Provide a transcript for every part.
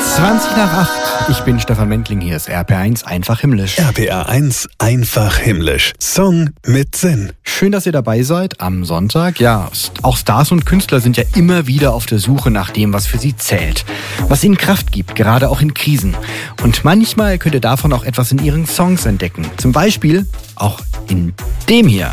20 nach 8. Ich bin Stefan Wendling, hier ist RPR1 einfach himmlisch. RPR1 einfach himmlisch. Song mit Sinn. Schön, dass ihr dabei seid am Sonntag. Ja, auch Stars und Künstler sind ja immer wieder auf der Suche nach dem, was für sie zählt. Was ihnen Kraft gibt, gerade auch in Krisen. Und manchmal könnt ihr davon auch etwas in ihren Songs entdecken. Zum Beispiel auch in dem hier.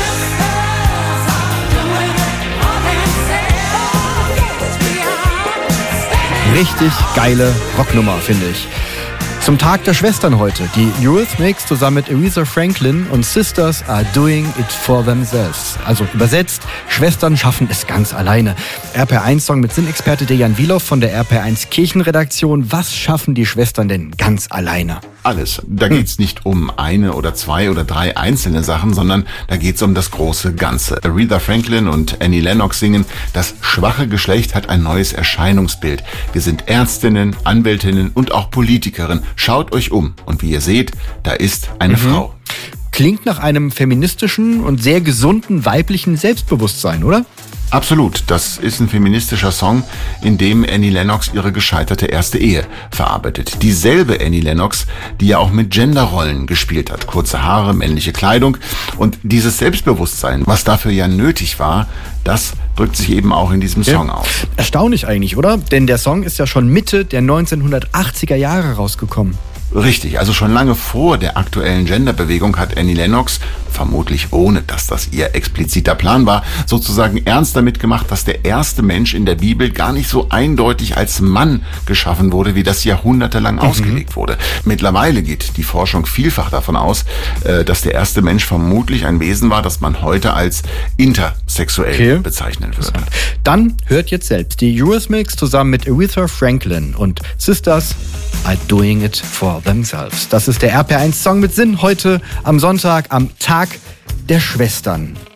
Richtig geile Rocknummer, finde ich. Zum Tag der Schwestern heute. Die Eurythmics zusammen mit Aretha Franklin und Sisters are doing it for themselves. Also übersetzt, Schwestern schaffen es ganz alleine. RPR1-Song mit Sinnexperte Dejan Wilow von der RPR1 Kirchenredaktion. Was schaffen die Schwestern denn ganz alleine? Alles. Da geht's nicht um eine oder zwei oder drei einzelne Sachen, sondern da geht's um das große Ganze. Aretha Franklin und Annie Lennox singen: Das schwache Geschlecht hat ein neues Erscheinungsbild. Wir sind Ärztinnen, Anwältinnen und auch Politikerinnen. Schaut euch um. Und wie ihr seht, da ist eine Frau. Klingt nach einem feministischen und sehr gesunden weiblichen Selbstbewusstsein, oder? Absolut. Das ist ein feministischer Song, in dem Annie Lennox ihre gescheiterte erste Ehe verarbeitet. Dieselbe Annie Lennox, die ja auch mit Genderrollen gespielt hat. Kurze Haare, männliche Kleidung. Und dieses Selbstbewusstsein, was dafür ja nötig war, das drückt sich eben auch in diesem Song aus. Erstaunlich eigentlich, oder? Denn der Song ist ja schon Mitte der 1980er Jahre rausgekommen. Richtig, also schon lange vor der aktuellen Genderbewegung hat Annie Lennox, vermutlich ohne dass das ihr expliziter Plan war, sozusagen ernst damit gemacht, dass der erste Mensch in der Bibel gar nicht so eindeutig als Mann geschaffen wurde, wie das jahrhundertelang ausgelegt wurde. Mittlerweile geht die Forschung vielfach davon aus, dass der erste Mensch vermutlich ein Wesen war, das man heute als intersexuell bezeichnen würde. Dann hört jetzt selbst die Eurythmics zusammen mit Aretha Franklin und Sisters are doing it for themselves. Das ist der RPR1 Song mit Sinn heute am Sonntag, am Tag der Schwestern.